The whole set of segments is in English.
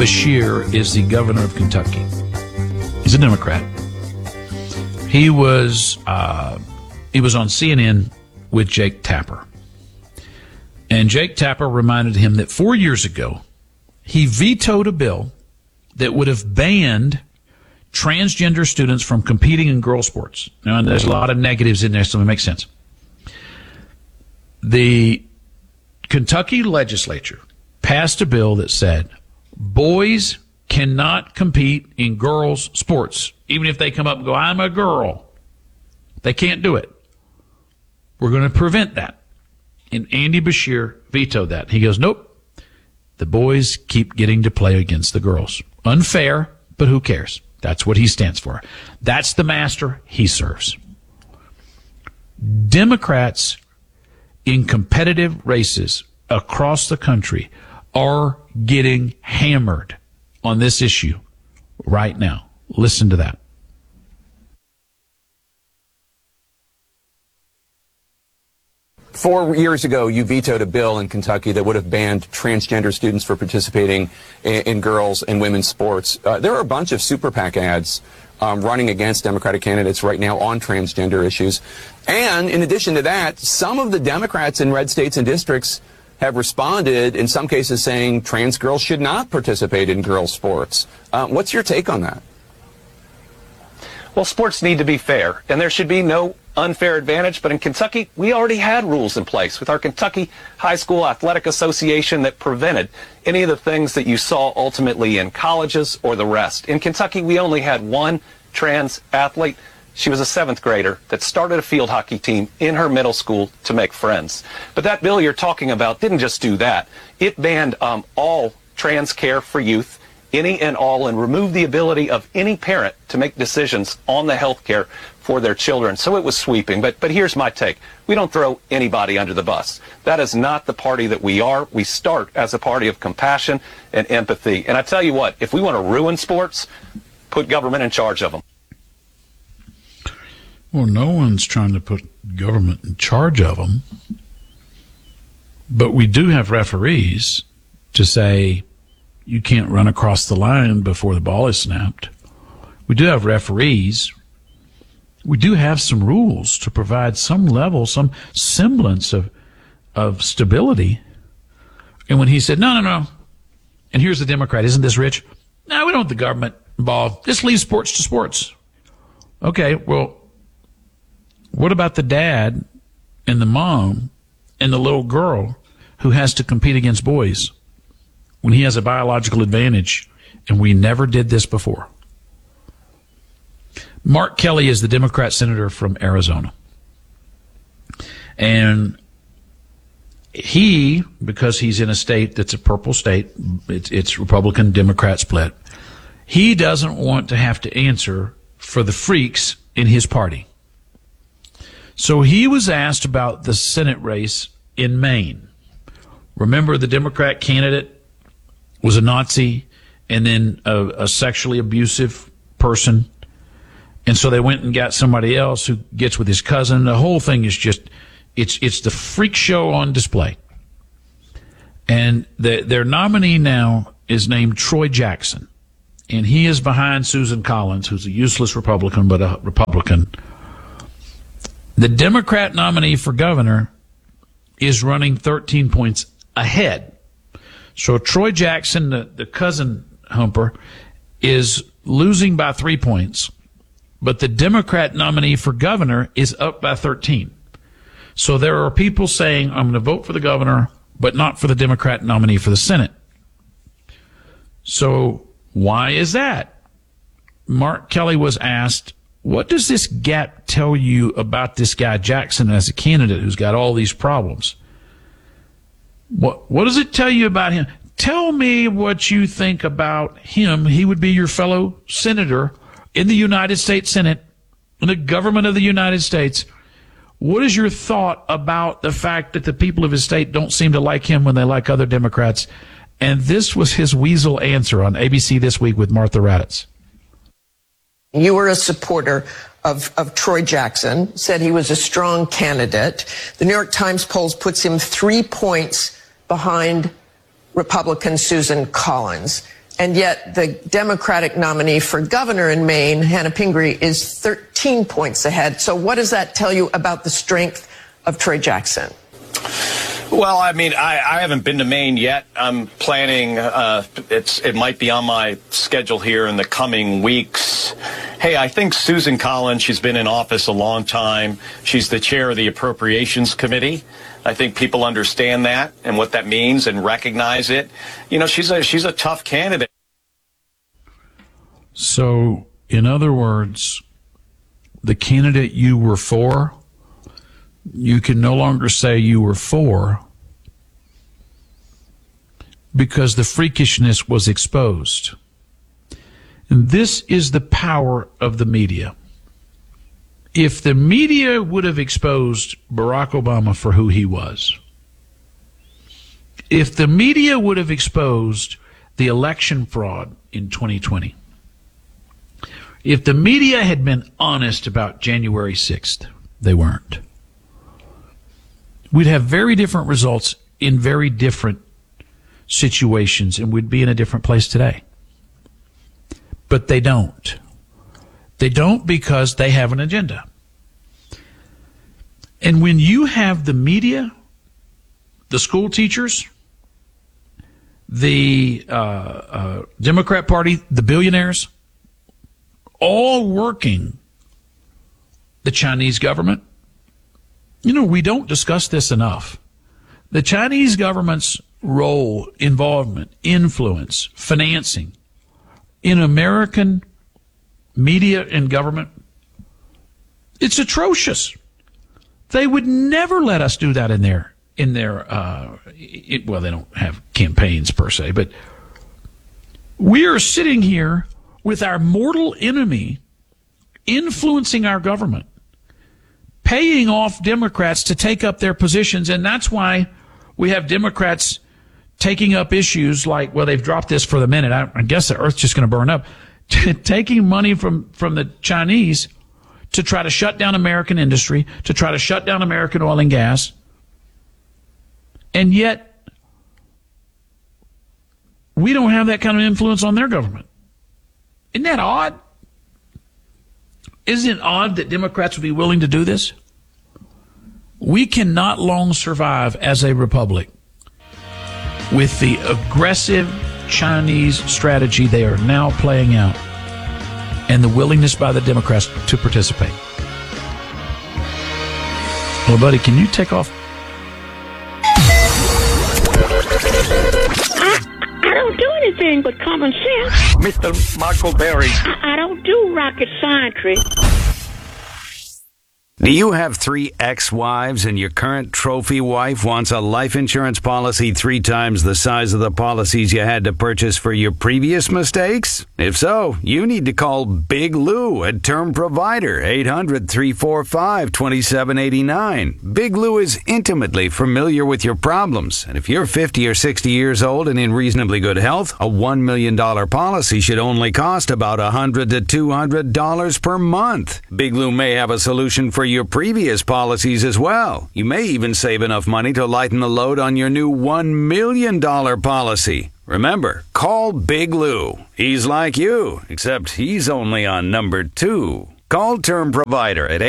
Beshear is the governor of Kentucky. He's a Democrat. He was on CNN with Jake Tapper. And Jake Tapper reminded him that 4 years ago, he vetoed a bill that would have banned transgender students from competing in girls' sports. Now, there's a lot of negatives in there, so it makes sense. The Kentucky legislature passed a bill that said boys cannot compete in girls' sports. Even if they come up and go, I'm a girl. They can't do it. We're going to prevent that. And Andy Beshear vetoed that. He goes, nope. The boys keep getting to play against the girls. Unfair, but who cares? That's what he stands for. That's the master he serves. Democrats in competitive races across the country are getting hammered on this issue right now. Listen to that. 4 years ago, you vetoed a bill in Kentucky that would have banned transgender students for participating in girls and women's sports. There are a bunch of super PAC ads running against Democratic candidates right now on transgender issues. And in addition to that, some of the Democrats in red states and districts have responded, in some cases saying trans girls should not participate in girls' sports. What's your take on that? Well, sports need to be fair, and there should be no unfair advantage. But in Kentucky, we already had rules in place with our Kentucky High School Athletic Association that prevented any of the things that you saw ultimately in colleges or the rest. In Kentucky, we only had one trans athlete. She was a 7th grader that started a field hockey team in her middle school to make friends. But that bill you're talking about didn't just do that. It banned all trans care for youth, any and all, and removed the ability of any parent to make decisions on the health care for their children. So it was sweeping. But here's my take. We don't throw anybody under the bus. That is not the party that we are. We start as a party of compassion and empathy. And I tell you what, if we want to ruin sports, put government in charge of them. Well, no one's trying to put government in charge of them. But we do have referees to say you can't run across the line before the ball is snapped. We do have referees. We do have some rules to provide some level, some semblance of stability. And when he said, no, and here's the Democrat, isn't this rich? No, we don't want the government involved. Just leave sports to sports. Okay, well, what about the dad and the mom and the little girl who has to compete against boys when he has a biological advantage, and we never did this before? Mark Kelly is the Democrat senator from Arizona. And he, because he's in a state that's a purple state, it's Republican-Democrat split, he doesn't want to have to answer for the freaks in his party. So he was asked about the Senate race in Maine. Remember, the Democrat candidate was a Nazi and then a sexually abusive person. And so they went and got somebody else who gets with his cousin. The whole thing is just, it's the freak show on display. And their nominee now is named Troy Jackson. And he is behind Susan Collins, who's a useless Republican, but a Republican. The Democrat nominee for governor is running 13 points ahead. So Troy Jackson, the cousin humper, is losing by 3 points. But the Democrat nominee for governor is up by 13. So there are people saying, I'm going to vote for the governor, but not for the Democrat nominee for the Senate. So why is that? Mark Kelly was asked, what does this gap tell you about this guy Jackson as a candidate who's got all these problems? What does it tell you about him? Tell me what you think about him. He would be your fellow senator in the United States Senate, in the government of the United States. What is your thought about the fact that the people of his state don't seem to like him when they like other Democrats? And this was his weasel answer on ABC This Week with Martha Raddatz. You were a supporter of Troy Jackson, said he was a strong candidate. The New York Times polls puts him 3 points behind Republican Susan Collins. And yet the Democratic nominee for governor in Maine, Hannah Pingree, is 13 points ahead. So what does that tell you about the strength of Troy Jackson? Well, I mean, I haven't been to Maine yet. I'm planning, it might be on my schedule here in the coming weeks. Hey, I think Susan Collins, she's been in office a long time. She's the chair of the Appropriations Committee. I think people understand that and what that means and recognize it. You know, she's a tough candidate. So, in other words, the candidate you were for, you can no longer say you were for because the freakishness was exposed. And this is the power of the media. If the media would have exposed Barack Obama for who he was, if the media would have exposed the election fraud in 2020, if the media had been honest about January 6th, they weren't. We'd have very different results in very different situations, and we'd be in a different place today. But they don't. They don't because they have an agenda. And when you have the media, the school teachers, the Democrat Party, the billionaires, all working the Chinese government, you know, we don't discuss this enough. The Chinese government's role, involvement, influence, financing in American media and government, it's atrocious. They would never let us do that in their well, they don't have campaigns per se, but we are sitting here with our mortal enemy influencing our government, paying off Democrats to take up their positions, and that's why we have Democrats taking up issues like, well, they've dropped this for the minute. I guess the earth's just going to burn up. Taking money from the Chinese to try to shut down American industry, to try to shut down American oil and gas. And yet, we don't have that kind of influence on their government. Isn't that odd? Isn't it odd that Democrats would be willing to do this? We cannot long survive as a republic with the aggressive Chinese strategy they are now playing out and the willingness by the Democrats to participate. Well, buddy, can you take off? I don't do anything but common sense. Mr. Michael Berry. I don't do rocket science. Do you have 3 ex-wives and your current trophy wife wants a life insurance policy 3 times the size of the policies you had to purchase for your previous mistakes? If so, you need to call Big Lou at Term Provider, 800-345-2789. Big Lou is intimately familiar with your problems, and if you're 50 or 60 years old and in reasonably good health, a $1 million policy should only cost about $100 to $200 per month. Big Lou may have a solution for your previous policies as well. You may even save enough money to lighten the load on your new $1 million policy. Remember, call Big Lou. He's like you, except he's only on number 2. Call Term Provider at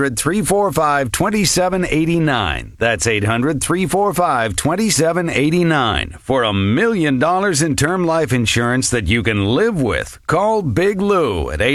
800-345-2789. That's 800-345-2789 for $1 million in term life insurance that you can live with. Call Big Lou at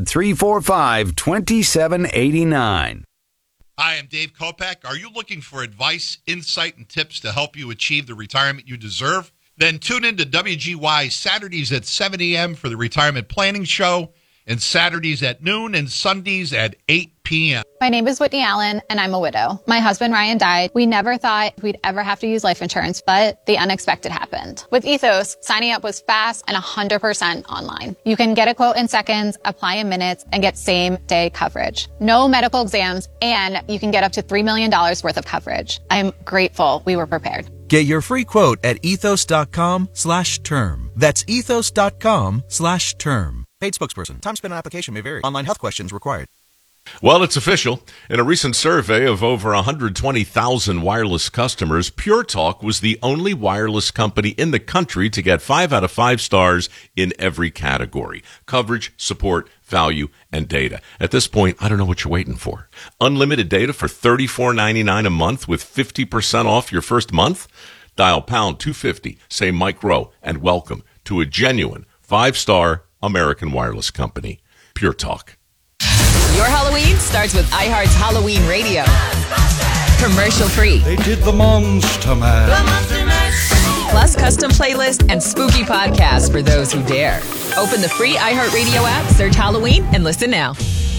800-345-2789. Hi, I'm Dave Kopak. Are you looking for advice, insight, and tips to help you achieve the retirement you deserve? Then tune in to WGY Saturdays at 7 a.m. for the Retirement Planning Show, and Saturdays at noon and Sundays at 8 p.m. My name is Whitney Allen, and I'm a widow. My husband, Ryan, died. We never thought we'd ever have to use life insurance, but the unexpected happened. With Ethos, signing up was fast and 100% online. You can get a quote in seconds, apply in minutes, and get same-day coverage. No medical exams, and you can get up to $3 million worth of coverage. I'm grateful we were prepared. Get your free quote at ethos.com/term. That's ethos.com/term. Paid spokesperson. Time spent on application may vary. Online health questions required. Well, it's official. In a recent survey of over 120,000 wireless customers, Pure Talk was the only wireless company in the country to get 5 out of 5 stars in every category: coverage, support, value, and data. At this point, I don't know what you're waiting for. Unlimited data for $34.99 a month with 50% off your first month? Dial pound 250, say Mike Rowe, and welcome to a genuine 5-star American wireless company. Pure Talk. Your Halloween starts with iHeart's Halloween Radio. Commercial free. They did the Monster Mash. Plus custom playlist and spooky podcasts for those who dare. Open the free iHeartRadio app, search Halloween, and listen now.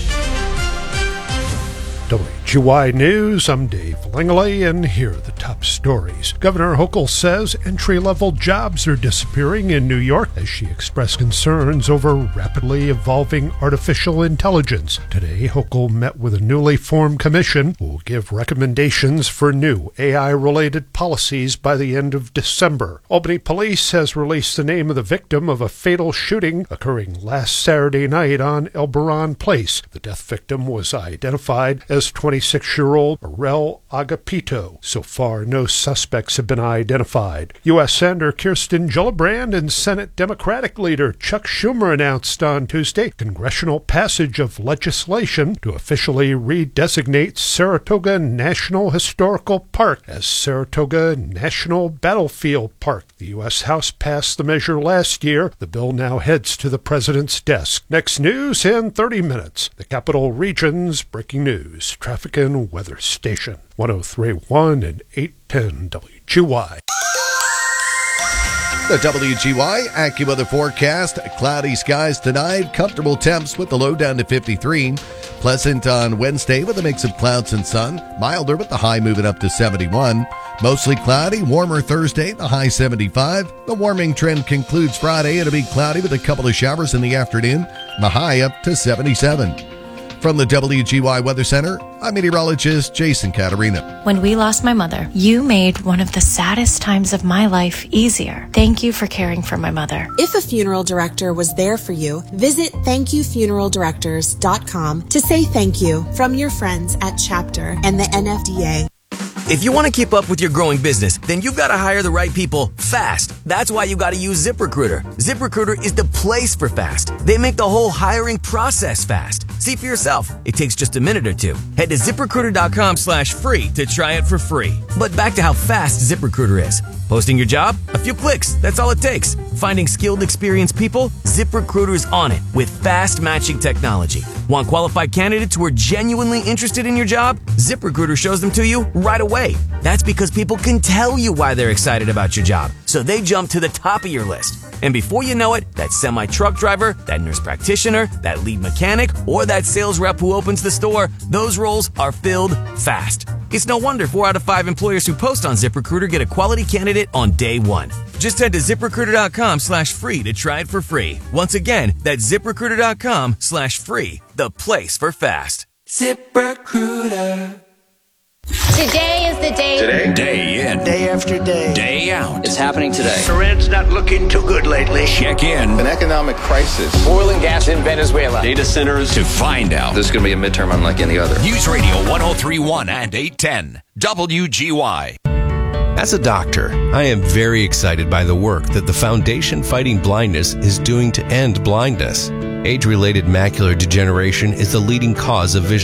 WGY News, I'm Dave Langley, and here are the top stories. Governor Hochul says entry-level jobs are disappearing in New York as she expressed concerns over rapidly evolving artificial intelligence. Today, Hochul met with a newly formed commission who will give recommendations for new AI-related policies by the end of December. Albany Police has released the name of the victim of a fatal shooting occurring last Saturday night on Elberon Place. The death victim was identified as 26-year-old Arel Agapito. So far, no suspects have been identified. U.S. Senator Kirsten Gillibrand and Senate Democratic leader Chuck Schumer announced on Tuesday congressional passage of legislation to officially redesignate Saratoga National Historical Park as Saratoga National Battlefield Park. The U.S. House passed the measure last year. The bill now heads to the president's desk. Next news in 30 minutes. The Capital Region's breaking news. Traffic and weather station 103.1 and 810 WGY. The WGY AccuWeather forecast: cloudy skies tonight, comfortable temps with the low down to 53. Pleasant on Wednesday with a mix of clouds and sun, milder with the high moving up to 71. Mostly cloudy, warmer Thursday, the high 75. The warming trend concludes Friday. It'll be cloudy with a couple of showers in the afternoon, the high up to 77. From the WGY Weather Center, I'm meteorologist Jason Caterina. When we lost my mother, you made one of the saddest times of my life easier. Thank you for caring for my mother. If a funeral director was there for you, visit thankyoufuneraldirectors.com to say thank you from your friends at Chapter and the NFDA. If you want to keep up with your growing business, then you've got to hire the right people fast. That's why you got to use ZipRecruiter. ZipRecruiter is the place for fast. They make the whole hiring process fast. See for yourself. It takes just a minute or two. Head to ZipRecruiter.com/free to try it for free. But back to how fast ZipRecruiter is. Posting your job? A few clicks. That's all it takes. Finding skilled, experienced people? ZipRecruiter's on it with fast matching technology. Want qualified candidates who are genuinely interested in your job? ZipRecruiter shows them to you right away. That's because people can tell you why they're excited about your job, so they jump to the top of your list. And before you know it, that semi-truck driver, that nurse practitioner, that lead mechanic, or that sales rep who opens the store, those roles are filled fast. It's no wonder 4 out of 5 employers who post on ZipRecruiter get a quality candidate on day one. Just head to ZipRecruiter.com/free to try it for free. Once again, that's ZipRecruiter.com/free, the place for fast. ZipRecruiter. Today is the day. Today? Day in. Day after day. Day out. It's happening today. Iran's not looking too good lately. Check in. An economic crisis. Oil and gas in Venezuela. Data centers to find out. This is going to be a midterm unlike any other. News Radio 103.1 and 810. WGY. As a doctor, I am very excited by the work that the Foundation Fighting Blindness is doing to end blindness. Age-related macular degeneration is the leading cause of vision